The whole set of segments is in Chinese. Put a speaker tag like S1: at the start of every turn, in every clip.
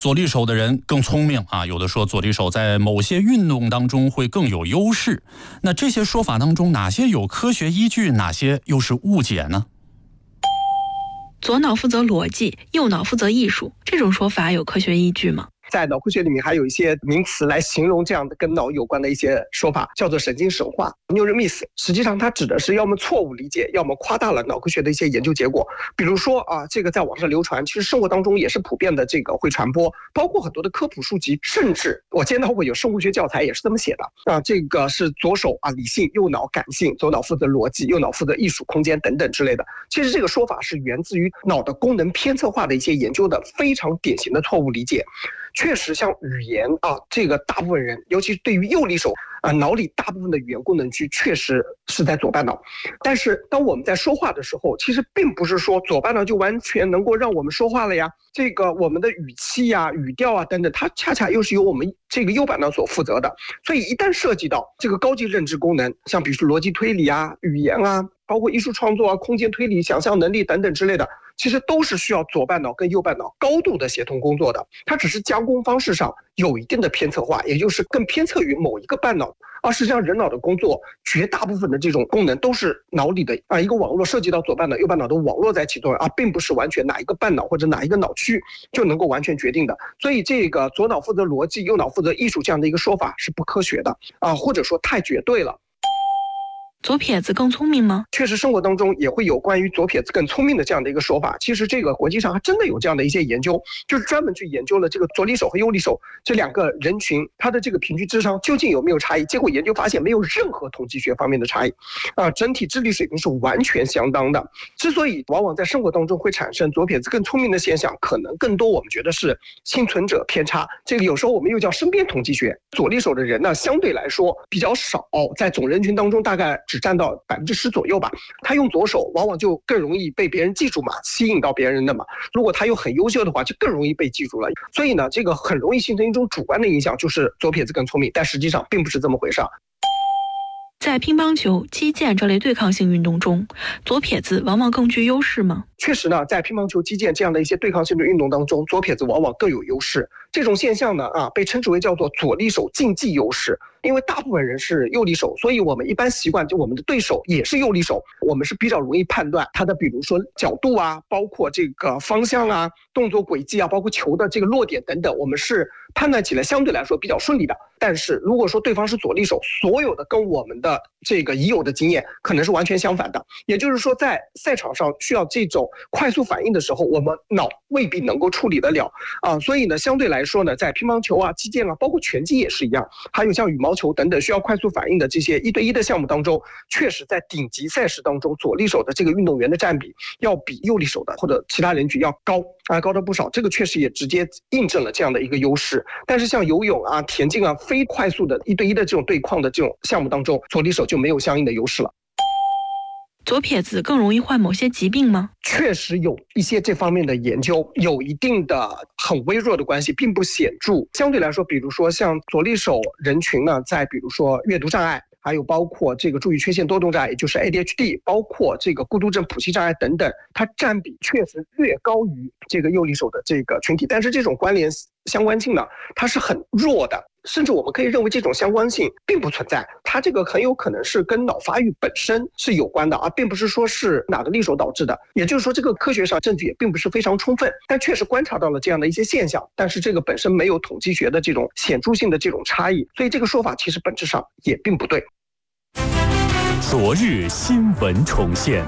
S1: 左利手的人更聪明啊，有的说左利手在某些运动当中会更有优势。那这些说法当中，哪些有科学依据，哪些又是误解呢？
S2: 左脑负责逻辑，右脑负责艺术，这种说法有科学依据吗？
S3: 在脑科学里面还有一些名词来形容这样的跟脑有关的一些说法，叫做神经神话 （neural myth）。实际上它指的是要么错误理解，要么夸大了脑科学的一些研究结果。比如说这个在网上流传，其实生活当中也是普遍的，这个会传播，包括很多的科普书籍，甚至我见到过有生物学教材也是这么写的这个是左手理性，右脑感性，左脑负责逻辑，右脑负责艺术空间等等之类的。其实这个说法是源自于脑的功能偏侧化的一些研究的非常典型的错误理解。确实像语言这个大部分人，尤其是对于右利手脑里大部分的语言功能区确实是在左半脑。但是当我们在说话的时候，其实并不是说左半脑就完全能够让我们说话了呀。这个我们的语气呀、语调等等，它恰恰又是由我们这个右半脑所负责的。所以一旦涉及到这个高级认知功能，像比如说逻辑推理语言包括艺术创作空间推理、想象能力等等之类的，其实都是需要左半脑跟右半脑高度的协同工作的。它只是加工方式上有一定的偏侧化，也就是更偏侧于某一个半脑。实际上人脑的工作绝大部分的这种功能都是脑里的一个网络，涉及到左半脑右半脑的网络在起作用并不是完全哪一个半脑或者哪一个脑区就能够完全决定的。所以这个左脑负责逻辑，右脑负责艺术这样的一个说法是不科学的或者说太绝对了。
S2: 左撇子更聪明吗？
S3: 确实生活当中也会有关于左撇子更聪明的这样的一个说法。其实这个国际上还真的有这样的一些研究，就是专门去研究了这个左利手和右利手这两个人群，它的这个平均智商究竟有没有差异。结果研究发现没有任何统计学方面的差异整体智力水平是完全相当的。之所以往往在生活当中会产生左撇子更聪明的现象，可能更多我们觉得是幸存者偏差，这个有时候我们又叫身边统计学。左利手的人呢，相对来说比较少，在总人群当中大概只占到10%左右吧。他用左手往往就更容易被别人记住嘛，吸引到别人的嘛。如果他又很优秀的话，就更容易被记住了。所以呢，这个很容易形成一种主观的印象，就是左撇子更聪明，但实际上并不是这么回事。
S2: 在乒乓球、击剑这类对抗性运动中，左撇子往往更具优势吗？
S3: 确实呢，在乒乓球、击剑这样的一些对抗性的运动当中，左撇子往往更有优势。这种现象呢被称之为叫做左利手竞技优势。因为大部分人是右利手，所以我们一般习惯就我们的对手也是右利手，我们是比较容易判断他的比如说角度包括这个方向动作轨迹包括球的这个落点等等，我们是判断起来相对来说比较顺利的。但是如果说对方是左利手，所有的跟我们的这个已有的经验可能是完全相反的。也就是说在赛场上需要这种快速反应的时候，我们脑未必能够处理得了所以呢，相对来说呢，在乒乓球击剑包括拳击也是一样，还有像羽毛球等等需要快速反应的这些1对1的项目当中，确实在顶级赛事当中，左利手的这个运动员的占比要比右利手的或者其他人群要高的不少。这个确实也直接印证了这样的一个优势。但是像游泳田径非快速的1对1的这种对抗的这种项目当中，左利手就没有相应的优势了。
S2: 左撇子更容易患某些疾病吗？
S3: 确实有一些这方面的研究，有一定的很微弱的关系，并不显著。相对来说，比如说像左利手人群呢，在比如说阅读障碍，还有包括这个注意缺陷多动障碍，也就是 ADHD， 包括这个孤独症谱系障碍等等，它占比确实略高于这个右利手的这个群体。但是这种关联相关性呢，它是很弱的，甚至我们可以认为这种相关性并不存在。它这个很有可能是跟脑发育本身是有关的并不是说是哪个利手导致的。也就是说，这个科学上证据也并不是非常充分，但确实观察到了这样的一些现象，但是这个本身没有统计学的这种显著性的这种差异，所以这个说法其实本质上也并不对。
S4: 昨日新闻重现。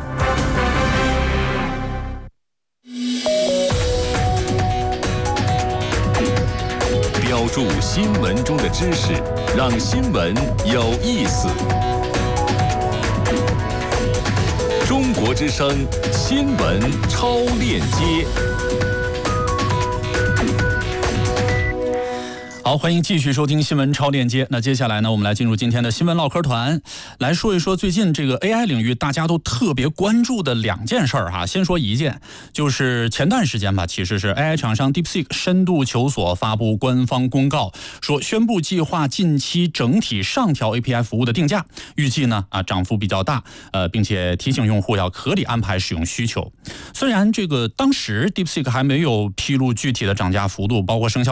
S4: 标注新闻中的知识，让新闻有意思。中国之声新闻超链接。
S1: 好， 好，欢迎继续收听新闻超链接。那接下来呢，我们来进入今天的新闻唠嗑团，来说一说最近这个 AI 领域大家都特别关注的2件事儿哈。先说一件，就是前段时间吧，其实是 AI 厂商 DeepSeek 深度求索发布官方公告，说宣布计划近期整体上调 API 服务的定价，预计呢涨幅比较大，并且提醒用户要合理安排使用需求。虽然这个当时 DeepSeek 还没有披露具体的涨价幅度，包括生效